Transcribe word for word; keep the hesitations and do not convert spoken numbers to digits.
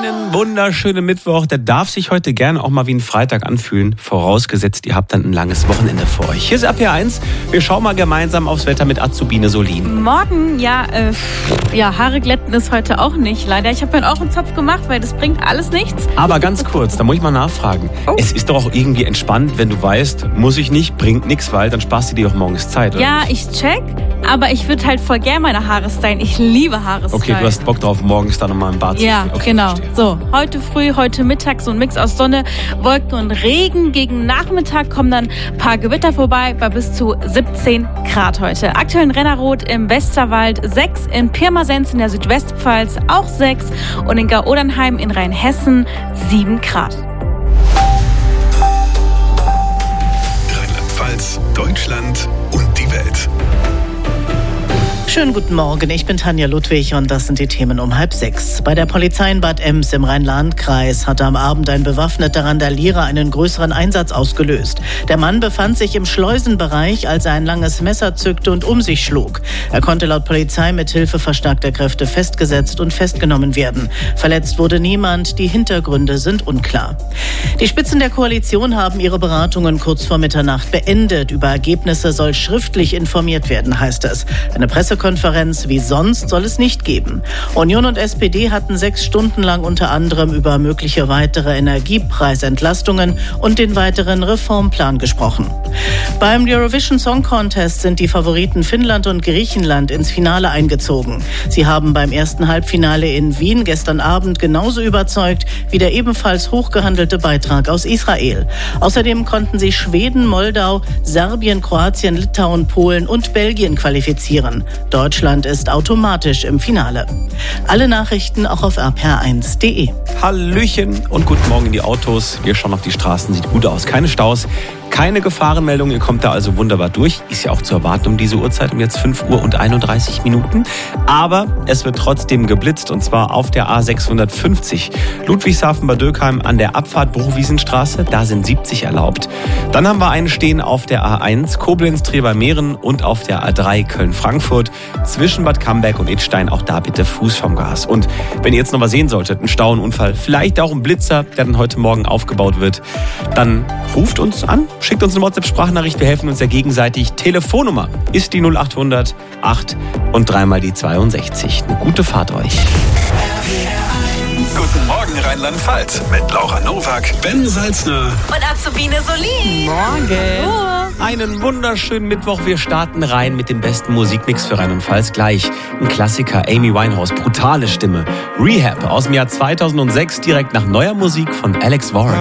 Einen wunderschönen Mittwoch. Der darf sich heute gerne auch mal wie ein Freitag anfühlen. Vorausgesetzt, ihr habt dann ein langes Wochenende vor euch. Hier ist R P R eins. Wir schauen mal gemeinsam aufs Wetter mit Azubine Solin. Morgen, ja, äh, ja, Haare glätten ist heute auch nicht, leider. Ich habe mir auch einen Zopf gemacht, weil das bringt alles nichts. Aber ganz kurz, da muss ich mal nachfragen. Oh. Es ist doch auch irgendwie entspannt, wenn du weißt, muss ich nicht, bringt nichts, weil dann sparst du dir auch morgens Zeit, oder? Ja, ich check, aber ich würde halt voll gerne meine Haare stylen. Ich liebe Haare stylen. Okay, du hast Bock drauf, morgens dann nochmal im Bad zu stehen. Ja, okay, genau. Verstehe. So, heute früh, heute Mittag so ein Mix aus Sonne, Wolken und Regen. Gegen Nachmittag kommen dann ein paar Gewitter vorbei bei bis zu siebzehn Grad heute. Aktuell in Rennerroth im Westerwald sechs, in Pirmasens in der Südwestpfalz auch sechs und in Gau-Odernheim in Rheinhessen sieben Grad. Rheinland-Pfalz, Deutschland und die Welt. Schönen guten Morgen, ich bin Tanja Ludwig und das sind die Themen um halb sechs. Bei der Polizei in Bad Ems im Rhein-Lahn-Kreis hatte am Abend ein bewaffneter Randalierer einen größeren Einsatz ausgelöst. Der Mann befand sich im Schleusenbereich, als er ein langes Messer zückte und um sich schlug. Er konnte laut Polizei mit Hilfe verstärkter Kräfte festgesetzt und festgenommen werden. Verletzt wurde niemand, die Hintergründe sind unklar. Die Spitzen der Koalition haben ihre Beratungen kurz vor Mitternacht beendet. Über Ergebnisse soll schriftlich informiert werden, heißt es. Eine Pressekonferenz Konferenz wie sonst soll es nicht geben. Union und S P D hatten sechs Stunden lang unter anderem über mögliche weitere Energiepreisentlastungen und den weiteren Reformplan gesprochen. Beim Eurovision Song Contest sind die Favoriten Finnland und Griechenland ins Finale eingezogen. Sie haben beim ersten Halbfinale in Wien gestern Abend genauso überzeugt wie der ebenfalls hochgehandelte Beitrag aus Israel. Außerdem konnten sie Schweden, Moldau, Serbien, Kroatien, Litauen, Polen und Belgien qualifizieren. Deutschland ist automatisch im Finale. Alle Nachrichten auch auf r p r eins punkt d e. Hallöchen und guten Morgen in die Autos. Wir schauen auf die Straßen, sieht gut aus. Keine Staus, keine Gefahrenmeldung. Ihr kommt da also wunderbar durch. Ist ja auch zu erwarten um diese Uhrzeit, um jetzt fünf Uhr und einunddreißig Minuten. Aber es wird trotzdem geblitzt und zwar auf der A sechshundertfünfzig. Ludwigshafen-Bad Dürkheim an der Abfahrt Bruchwiesenstraße. Da sind siebzig erlaubt. Dann haben wir einen stehen auf der A eins Koblenz-Treber-Mehren und auf der A drei Köln-Frankfurt. Zwischen Bad Camberg und Idstein auch da bitte Fuß vom Gas. Und wenn ihr jetzt noch was sehen solltet, ein Stau, ein Unfall, vielleicht auch ein Blitzer, der dann heute Morgen aufgebaut wird, dann ruft uns an, schickt uns eine WhatsApp-Sprachnachricht, wir helfen uns ja gegenseitig. Telefonnummer ist die null acht hundert acht und dreimal die zweiundsechzig. Eine gute Fahrt euch. Guten Morgen Rheinland-Pfalz mit Laura Nowak, Ben Salzner Und Azubine Solin. Morgen. Oh. Einen wunderschönen Mittwoch. Wir starten rein mit dem besten Musikmix für Rheinland-Pfalz. Gleich ein Klassiker, Amy Winehouse, brutale Stimme. Rehab aus dem Jahr zweitausendsechs, direkt nach neuer Musik von Alex Warren.